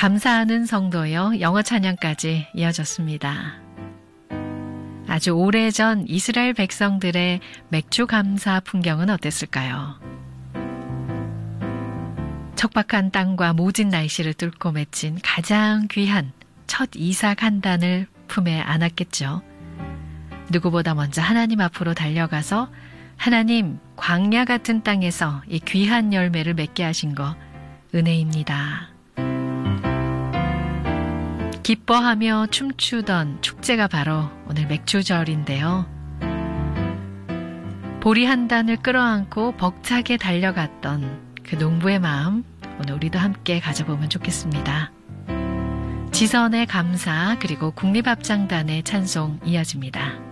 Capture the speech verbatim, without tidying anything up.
감사하는 성도여 영어 찬양까지 이어졌습니다. 아주 오래전 이스라엘 백성들의 맥주 감사 풍경은 어땠을까요? 척박한 땅과 모진 날씨를 뚫고 맺힌 가장 귀한 첫 이삭 한 단을 품에 안았겠죠. 누구보다 먼저 하나님 앞으로 달려가서 하나님, 광야 같은 땅에서 이 귀한 열매를 맺게 하신 거 은혜입니다. 기뻐하며 춤추던 축제가 바로 오늘 맥주절인데요. 보리 한 단을 끌어안고 벅차게 달려갔던 그 농부의 마음, 오늘 우리도 함께 가져보면 좋겠습니다. 지선의 감사, 그리고 국립합창단의 찬송 이어집니다.